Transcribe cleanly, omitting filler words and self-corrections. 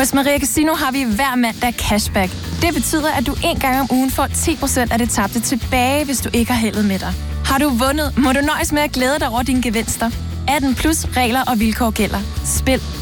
Hos Maria Casino har vi hver mandag cashback. Det betyder, at du en gang om ugen får 10% af det tabte tilbage, hvis du ikke har heldet med dig. Har du vundet, må du nøjes med at glæde dig over dine gevinster. 18+ regler og vilkår gælder. Spil